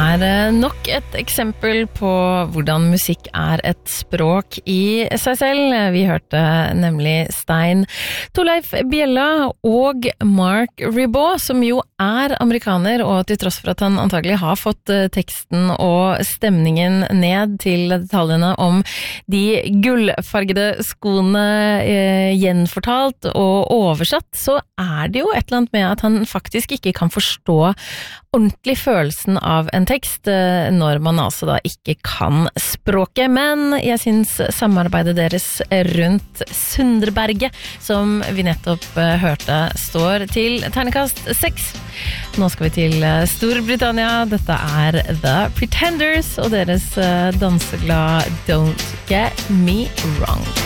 nok et eksempel på hvordan musikk et språk i seg selv. Vi hørte nemlig Stein Torleif Bjella og Mark Ribot, som jo amerikaner, og til tross for at han antagelig har fått teksten og stemningen ned til detaljene om de gullfargede skoene gjenfortalt og oversatt, så det jo et eller annet med at han faktisk ikke kan forstå ordentlig følelsen av en tekst når man altså da ikke kan språket, men jeg synes samarbeidet deres rundt Sundreberget, som vi nettopp hørte, står til ternekast 6. Nå skal vi til Storbritannia. Dette The Pretenders og deres danseglad Don't Get Me Wrong.